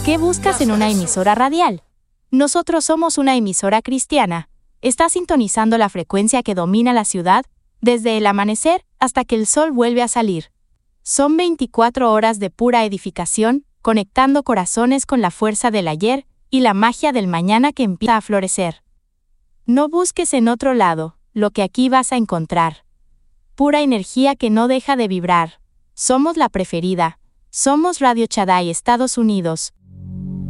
¿Qué buscas en una emisora radial? Nosotros somos una emisora cristiana. Está sintonizando la frecuencia que domina la ciudad, desde el amanecer hasta que el sol vuelve a salir. Son 24 horas de pura edificación, conectando corazones con la fuerza del ayer y la magia del mañana que empieza a florecer. No busques en otro lado, lo que aquí vas a encontrar. Pura energía que no deja de vibrar. Somos la preferida. Somos Radio Shaddai Estados Unidos,